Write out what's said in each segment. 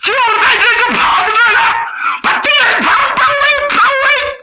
就在这就跑到这儿了，把殿房包围，包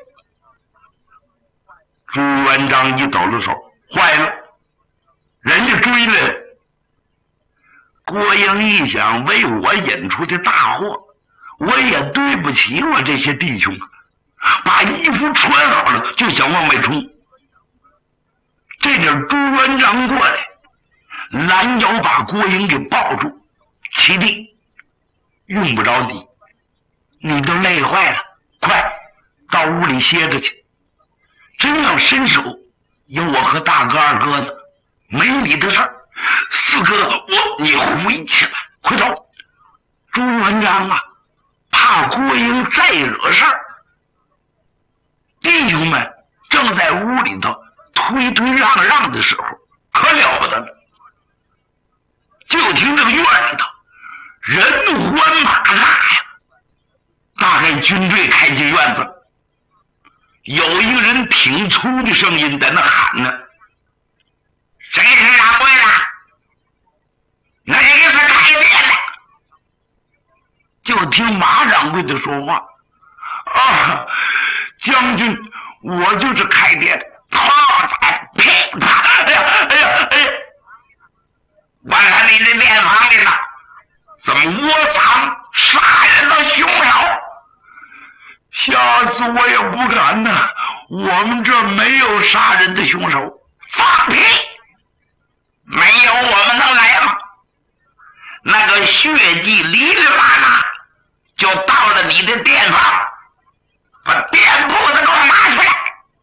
围。朱元璋一抖了手，坏了，人家追来了。郭英一想，为我引出的大祸，我也对不起我这些弟兄，把衣服穿好了就想往外冲。这阵朱元璋过来，拦腰把郭英给抱住，七弟，用不着你，你都累坏了，快到屋里歇着去。真要伸手，有我和大哥二哥呢，没你的事儿。四哥，你回去吧，快走。朱元璋啊，怕郭英再惹事儿。弟兄们正在屋里头推推让让的时候，可了不得了。就听这个院里头人欢马大呀，大概军队开进院子，有一个人挺粗的声音在那喊呢：“谁是掌柜的？哪个是开店的？”就听马掌柜的说话：“啊，将军，我就是开店的。”炮彩噼啪，哎呀哎呀哎呀！我看你这店房里呢，怎么窝藏杀人的凶手？吓死我也不敢呐！我们这没有杀人的凶手。放屁！没有我们能来吗？那个血迹哩哩啦啦，就到了你的店房，把店铺子给我拿出来。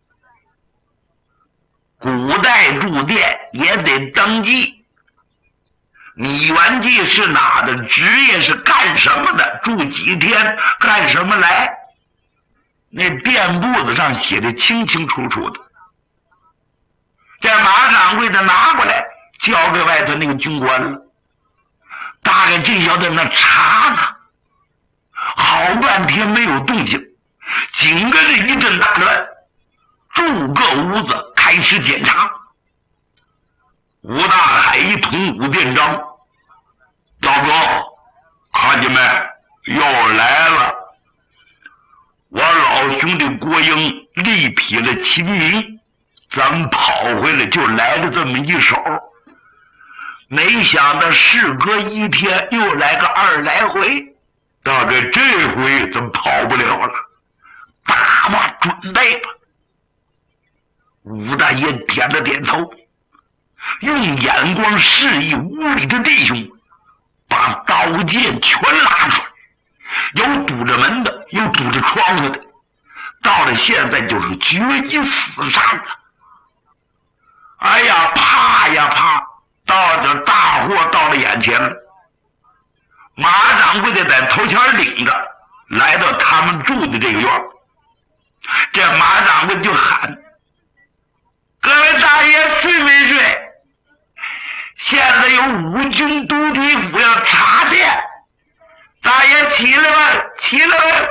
古代住店也得登记，你原籍是哪的，职业是干什么的，住几天，干什么来，那店铺子上写的清清楚楚的。这马掌柜的拿过来交给外头那个军官了，大概这小子那查呢，好半天没有动静，紧跟着一阵大乱，逐个屋子开始检查。吴大海一捅武店章：“大哥，看见没？又来了！我老兄弟郭英力劈了秦明，咱们跑回来就来了这么一手，没想到事隔一天又来个2来回，大概这回咱跑不了了，打吧，准备吧。”吴大爷点了点头，用眼光示意屋里的弟兄把刀剑全拉出来，有堵着门的，有堵着窗户的，到了现在就是决一死战了。哎呀，怕呀怕！到这大祸到了眼前了。马掌柜的在头前领着，来到他们住的这个院，这马掌柜就喊：“各位大爷睡没睡？现在有5军都提府要查店，大爷起来吧，起来吧！”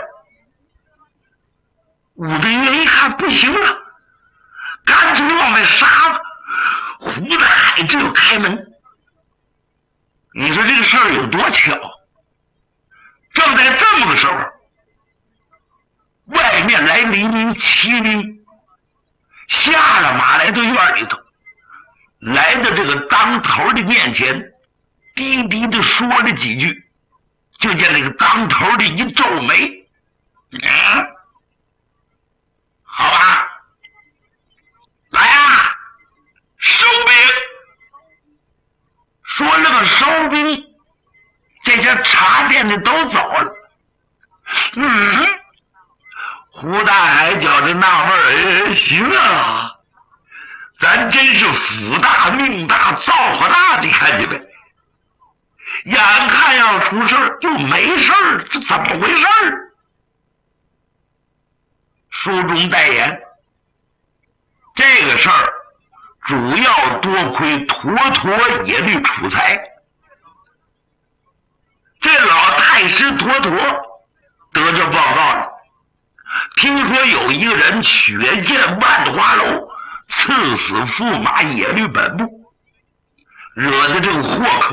武大爷一看不行了，干脆往外杀吧。胡大海只有开门。你说这个事儿有多巧？正在这么个时候，外面来了一名骑兵，下了马来到院里头，来到这个当头的面前，低低的说了几句，就见那个当头的一皱眉：“好吧，来啊，收兵！”说了个收兵，这家茶店的都走了。胡大海觉着纳闷行啊，咱真是福大命大造化大，你看见没？眼看要出事又没事儿，这怎么回事儿？书中代言，这个事儿主要多亏坨坨耶律楚材。这老太师坨坨得这报告了，听说有一个人血溅万花楼，刺死驸马耶律本部，惹得这个祸可